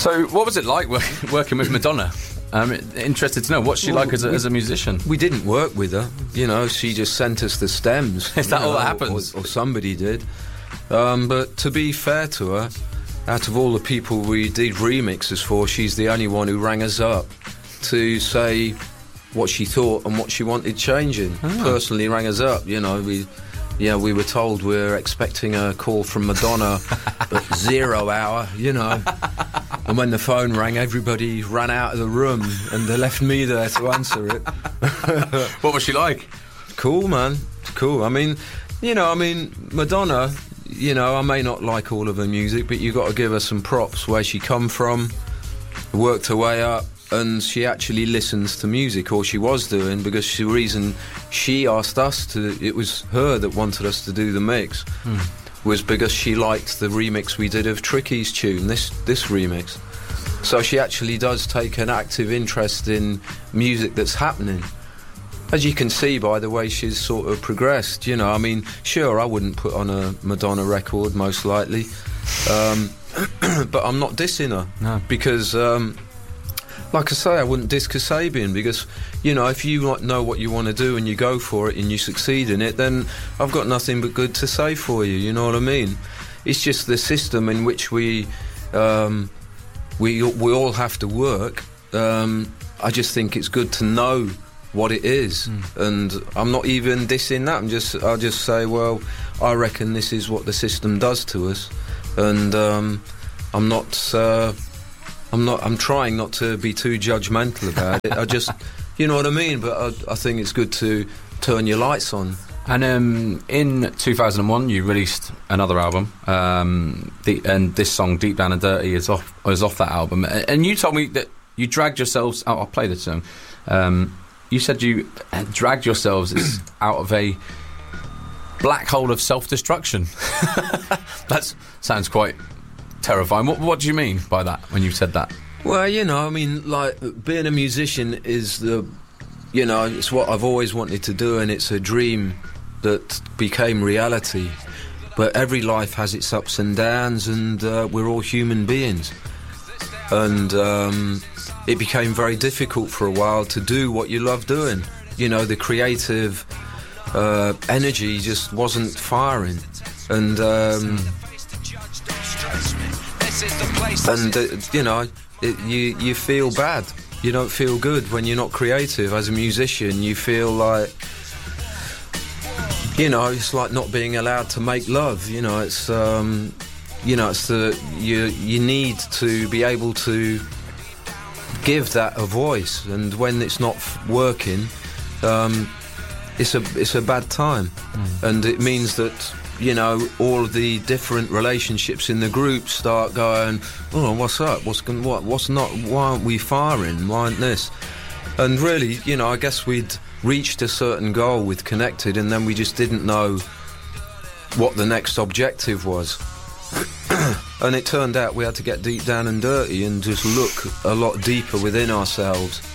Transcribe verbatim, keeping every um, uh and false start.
So, what was it like work, working with Madonna? I'm interested to know, what's she well, like as a, we, as a musician? We didn't work with her, you know, she just sent us the stems. Is that all know, that happens? Or, or somebody did. Um, but to be fair to her, out of all the people we did remixes for, she's the only one who rang us up to say what she thought and what she wanted changing. Oh. Personally rang us up, you know, we... Yeah, we were told we were expecting a call from Madonna at zero hour, you know. And when the phone rang, everybody ran out of the room and they left me there to answer it. What was she like? Cool, man. Cool. I mean, you know, I mean, Madonna, you know, I may not like all of her music, but you got to give her some props where she come from, worked her way up. And she actually listens to music, or she was doing, because the reason she asked us to, it was her that wanted us to do the mix, mm. was because she liked the remix we did of Tricky's tune, this this remix. So she actually does take an active interest in music that's happening. As you can see by the way she's sort of progressed, you know, I mean, sure, I wouldn't put on a Madonna record, most likely, um, but I'm not dissing her, no. because... Um, Like I say, I wouldn't diss Kasabian because, you know, if you know what you want to do and you go for it and you succeed in it, then I've got nothing but good to say for you, you know what I mean? It's just the system in which we um, we we all have to work. Um, I just think it's good to know what it is, mm. and I'm not even dissing that. I'm just I'll just say, well, I reckon this is what the system does to us, and um, I'm not. Uh, I'm not. I'm trying not to be too judgmental about it. I just, you know what I mean. But I, I think it's good to turn your lights on. And um, in two thousand one, you released another album, um, the, and this song, "Deep Down and Dirty," is off is off that album. And you told me that you dragged yourselves out. I'll play the song. Um, you said you dragged yourselves out of a black hole of self-destruction. That sounds quite terrifying. What, what do you mean by that when you said that? Well, you know, I mean, like, being a musician is the, you know, it's what I've always wanted to do, and it's a dream that became reality. But every life has its ups and downs, and uh, we're all human beings. And um, it became very difficult for a while to do what you love doing. You know, the creative uh, energy just wasn't firing. And... Um, And, uh, you know, it, you, you feel bad. You don't feel good when you're not creative. As a musician, you feel like, you know, it's like not being allowed to make love. You know, it's, um, you know, it's the, you, you need to be able to give that a voice. And when it's not f- working, um, it's a, it's a bad time. Mm. And it means that... you know, all of the different relationships in the group start going, oh, what's up? What's going? What? What's not? Why aren't we firing? Why aren't this? And really, you know, I guess we'd reached a certain goal with Connected, and then we just didn't know what the next objective was. And it turned out we had to get deep down and dirty and just look a lot deeper within ourselves.